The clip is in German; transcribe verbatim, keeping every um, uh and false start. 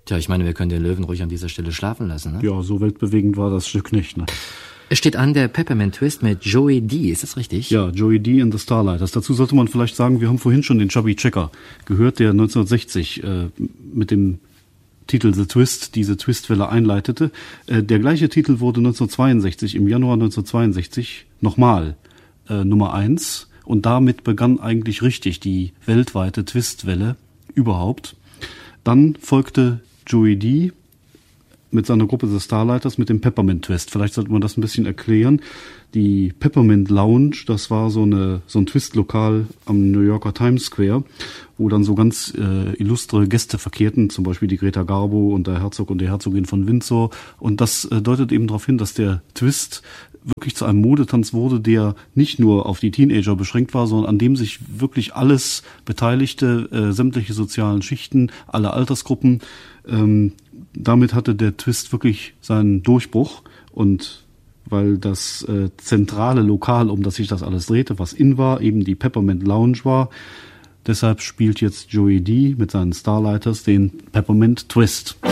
Tja, ich meine, wir können den Löwen ruhig an dieser Stelle schlafen lassen, ne? Ja, so weltbewegend war das Stück nicht, ne? Es steht an der Peppermint Twist mit Joey D., ist das richtig? Ja, Joey D. and the Starlighters. Dazu sollte man vielleicht sagen, wir haben vorhin schon den Chubby Checker gehört, der neunzehnhundertsechzig äh, mit dem Titel The Twist diese Twistwelle einleitete. Äh, der gleiche Titel wurde neunzehnhundertzweiundsechzig, im Januar neunzehnhundertzweiundsechzig, nochmal äh, Nummer eins. Und damit begann eigentlich richtig die weltweite Twistwelle überhaupt. Dann folgte Joey D. mit seiner Gruppe The Starlighters mit dem Peppermint Twist. Vielleicht sollte man das ein bisschen erklären. Die Peppermint Lounge, das war so eine so ein Twist-Lokal am New Yorker Times Square, wo dann so ganz äh, illustre Gäste verkehrten, zum Beispiel die Greta Garbo und der Herzog und die Herzogin von Windsor. Und das äh, deutet eben darauf hin, dass der Twist wirklich zu einem Modetanz wurde, der nicht nur auf die Teenager beschränkt war, sondern an dem sich wirklich alles beteiligte, äh, sämtliche sozialen Schichten, alle Altersgruppen. Ähm, damit hatte der Twist wirklich seinen Durchbruch, und weil das äh, zentrale Lokal, um das sich das alles drehte, was in war, eben die Peppermint Lounge war, deshalb spielt jetzt Joey D. mit seinen Starlighters den Peppermint Twist.